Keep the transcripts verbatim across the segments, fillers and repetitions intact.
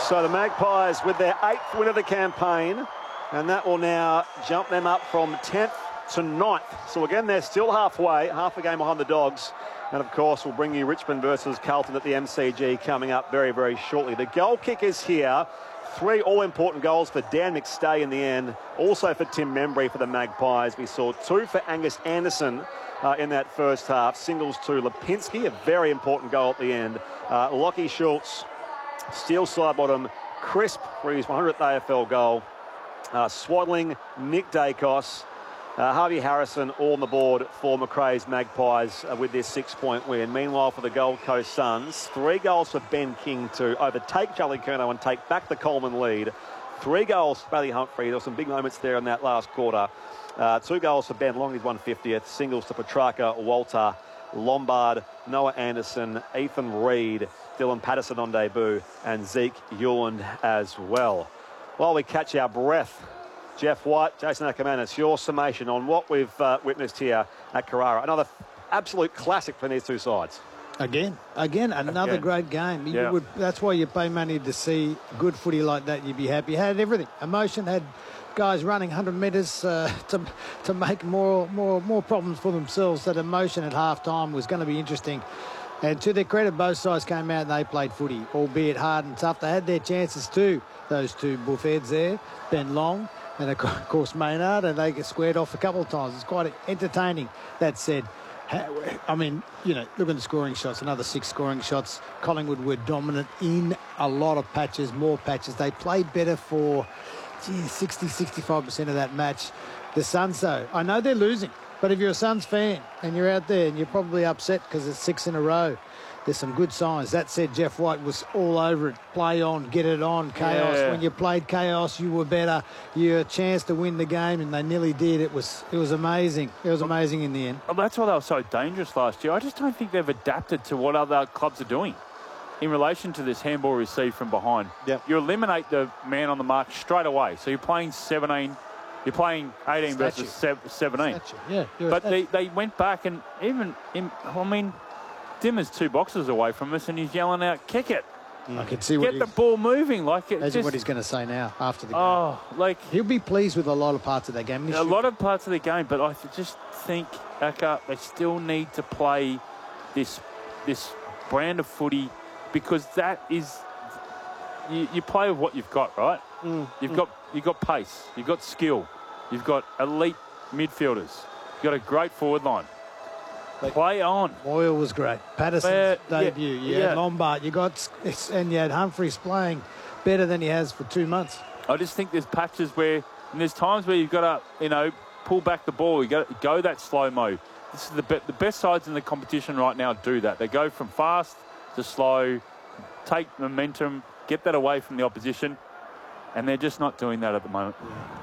So the Magpies with their eighth win of the campaign, and that will now jump them up from tenth to ninth. So again, they're still halfway, half a game behind the Dogs. And of course, we'll bring you Richmond versus Carlton at the M C G coming up very, very shortly. The goal kick is here. Three all-important goals for Dan McStay in the end. Also for Tim Membry for the Magpies. We saw two for Angus Anderson uh, in that first half. Singles to Lipinski, a very important goal at the end. Uh, Lockie Schultz, steel side bottom, crisp for his one hundredth A F L goal. Uh, Swaddling, Nick Dacos, uh, Harvey Harrison all on the board for Macrae's Magpies uh, with this six-point win. Meanwhile, for the Gold Coast Suns, three goals for Ben King to overtake Charlie Curnow and take back the Coleman lead. Three goals for Bailey Humphrey. There were some big moments there in that last quarter. Uh, two goals for Ben Long, his one hundred fiftieth. Singles to Petrarca, Walter, Lombard, Noah Anderson, Ethan Reid, Dylan Patterson on debut, and Zeke Hewland as well. While we catch our breath, Jeff White, Jason Ackermanis, your summation on what we've uh, witnessed here at Carrara. Another absolute classic for these two sides. Again, again, another Again. great game. You Yeah. would, that's why you pay money to see good footy like that. You'd be happy. Had everything. Emotion, had guys running one hundred metres uh, to to make more more more problems for themselves. That emotion at half time was going to be interesting. And to their credit, both sides came out and they played footy, albeit hard and tough. They had their chances too, those two bullheads there, Ben Long and of course Maynard, and they get squared off a couple of times. It's quite entertaining. That said, I mean, you know, look at the scoring shots, another six scoring shots. Collingwood were dominant in a lot of patches, more patches. They played better for, gee, sixty, sixty-five percent of that match. The Suns, though, I know they're losing, but if you're a Suns fan and you're out there and you're probably upset because it's six in a row, there's some good signs. That said, Jeff White was all over it. Play on, get it on, chaos. Yeah. When you played chaos, you were better. You had a chance to win the game, and they nearly did. It was it was amazing. It was amazing in the end. Well, that's why they were so dangerous last year. I just don't think they've adapted to what other clubs are doing in relation to this handball received from behind. Yep. You eliminate the man on the mark straight away. So you're playing seventeen, you're playing eighteen Statue. versus sev- seventeen. Statue. Yeah, you're a But they, statue. they went back and even, in, I mean, Dimmer's two boxes away from us and he's yelling out, kick it. I can see what Get the he's, ball moving. Like it imagine just, what he's going to say now after the game. oh, like He'll be pleased with a lot of parts of that game. He a should. lot of parts of the game, but I th- just think, Aka, they still need to play this this brand of footy because that is, you, you play with what you've got, right? Mm, You've mm. got you've got pace, you've got skill, you've got elite midfielders, you've got a great forward line. Like- Play on. Moyle was great. Patterson's Uh, yeah, debut. You yeah. had Lombard. You got and you had Humphreys playing better than he has for two months. I just think there's patches where, and there's times where you've got to, you know, pull back the ball. You got to go that slow mo. This is the be- the best sides in the competition right now do that. They go from fast to slow, take momentum, get that away from the opposition, and they're just not doing that at the moment.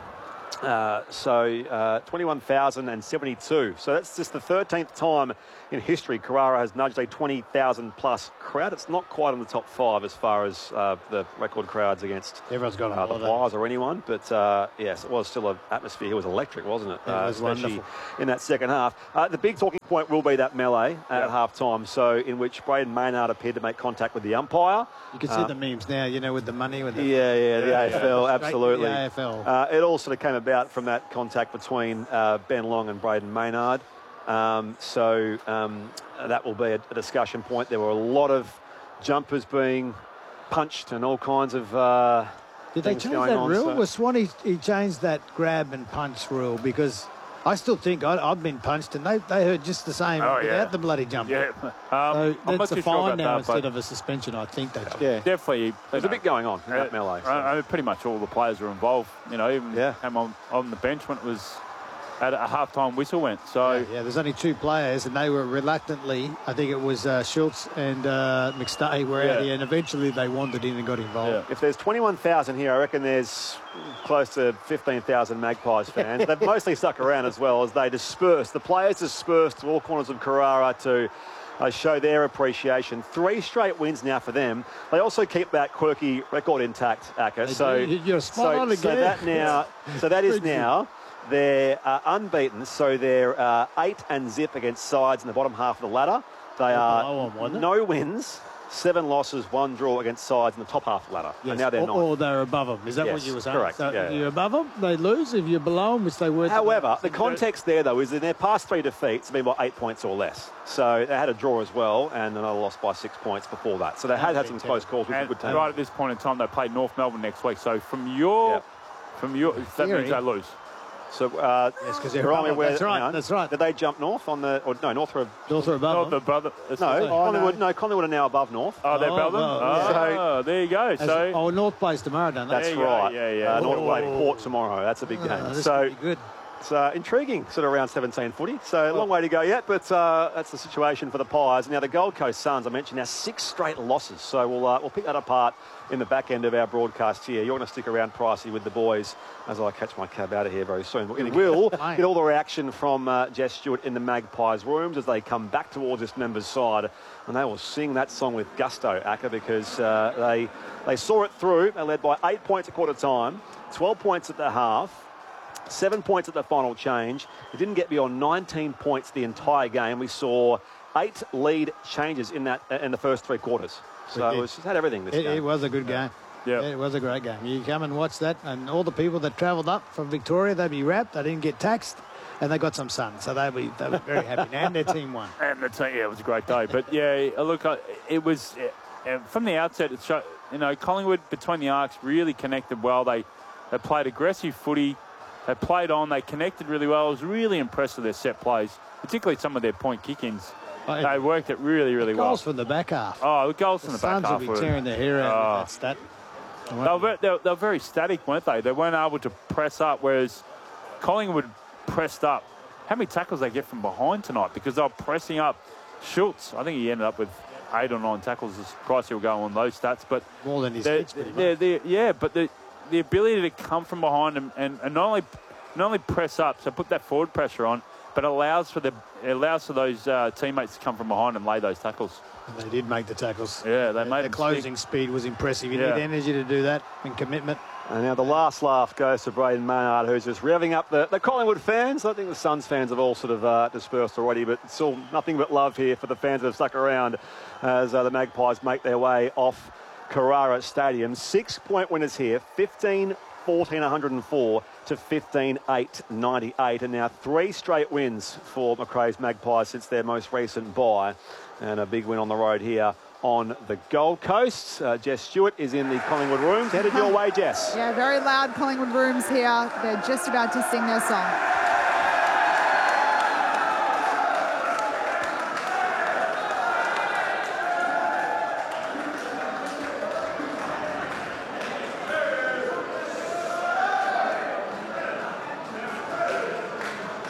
Uh, so uh, twenty-one thousand seventy-two. So that's just the thirteenth time in history Carrara has nudged a twenty thousand plus crowd. It's not quite in the top five as far as uh, the record crowds against Everyone's got a uh, the holiday. Flyers or anyone. But uh, yes, it was still an atmosphere. It was electric, wasn't it? Yeah, it Uh, was especially wonderful. in that second half. Uh, the big talking point will be that melee at Yep. half time. So in which Braden Maynard appeared to make contact with the umpire. You can see Uh, the memes now, you know, with the money. With the, Yeah, yeah, the A F L, Straight to absolutely. the A F L. Uh, it all sort of came about from that contact between uh, Ben Long and Braden Maynard. Um, so um, that will be a, a discussion point. There were a lot of jumpers being punched and all kinds of uh, Did they things change going that on. rule? So- Was Swanee, he changed that grab and punch rule because I still think I, I've been punched and they, they hurt just the same Oh, without yeah. the bloody jump. Yeah, um, So I'm not that's too a sure fine about now that, instead but of a suspension, I think. They yeah, definitely. there's a bit going on in that melee. so. I, I mean, pretty much all the players were involved. You know, even Yeah. came on, on the bench when it was at a half-time whistle went. So Yeah, yeah, there's only two players, and they were reluctantly, I think it was uh, Schultz and uh, McStay were out Yeah. here, and eventually they wandered in and got involved. Yeah. If there's twenty-one thousand here, I reckon there's close to fifteen thousand Magpies fans. They've mostly stuck around as well as they disperse. The players disperse to all corners of Carrara to uh, show their appreciation. Three straight wins now for them. They also keep that quirky record intact, Aka. They So, do. You're spot so, on so again. that now, so that is now. They're uh, unbeaten, so they're uh, eight and zip against sides in the bottom half of the ladder. They below are them, wasn't it? no wins, seven losses, one draw against sides in the top half of the ladder. Yes, And now they're or, ninth. or they're above them. Is that Yes, what you were saying? correct, So yeah, if yeah. you're above them, they lose. If you're below them, which they were. However, the context there, though, is in their past three defeats have been, what, eight points or less. So they had a draw as well and another loss by six points before that. So they had had some close calls, which is a And good team. right at this point in time, they play North Melbourne next week. So from your, Yep. from your, that theory. means they lose. So, uh, Yes, 'cause they're remind me above. where- That's right, hang on. that's right. Did they jump north on the, or no, north of, North or above Not them. the brother. it's no, the- Collingwood, no, Collingwood are now above north. Oh, they're Oh, above them? well, Oh, yeah. there you go. As- So, oh, North plays tomorrow, don't they? That's There you go, right. yeah, yeah. Uh, North Oh. play Port tomorrow. That's a big Oh, game. this So could be good. it's uh, intriguing, sort of around seventeen footy. So a long way to go yet, but uh, that's the situation for the Pies. Now the Gold Coast Suns, I mentioned, now six straight losses. So we'll uh, we'll pick that apart in the back end of our broadcast here. You're going to stick around, Pricey, with the boys as I catch my cab out of here very soon. We will get all the reaction from uh, Jess Stewart in the Magpies rooms as they come back towards this members' side, and they will sing that song with gusto, Acker, because uh, they they saw it through. They led by eight points at quarter time, twelve points at the half. Seven points at the final change. It didn't get beyond nineteen points the entire game. We saw eight lead changes in that in the first three quarters. So We it did. was, it had everything this It, game. it was a good game. Yeah. It was a great game. You come and watch that, and all the people that travelled up from Victoria, they'd be wrapped. They didn't get taxed, and they got some sun, so they'd be they were very happy. And their team won. and the team, yeah, it was a great day. But yeah, uh, look, uh, it was uh, from the outset. It showed, you know, Collingwood between the arcs really connected well. They they played aggressive footy. They played on. They connected really well. I was really impressed with their set plays, particularly some of their point kick-ins. Oh, yeah. They worked it really, really well. Goals from the back half. Oh, the goals the from the back Suns half will be were- tearing their hair out Oh. with that stat. They were, very, they, were, they were very static, weren't they? They weren't able to press up, whereas Collingwood pressed up. How many tackles they get from behind tonight? Because they were pressing up. Schultz, I think he ended up with eight or nine tackles. As Price will go on those stats, but More than his they're- kids, pretty much. they're- they're- yeah, but the the ability to come from behind and, and, and not only not only press up, so put that forward pressure on, but allows for the it allows for those uh, teammates to come from behind and lay those tackles. And they did make the tackles. Yeah, they The- made the them closing stick. speed was impressive. You Yeah. need energy to do that and commitment. And now the last laugh goes to Braden Maynard, who's just revving up the, the Collingwood fans. I think the Suns fans have all sort of uh, dispersed already, but it's all nothing but love here for the fans that have stuck around as uh, the Magpies make their way off Carrara Stadium. Six-point winners here, fifteen fourteen one hundred four to fifteen eight ninety-eight. And now three straight wins for Macrae's Magpies since their most recent bye. And a big win on the road here on the Gold Coast. Uh, Jess Stewart is in the Collingwood rooms. Headed your way, Jess. Yeah, very loud Collingwood rooms here. They're just about to sing their song.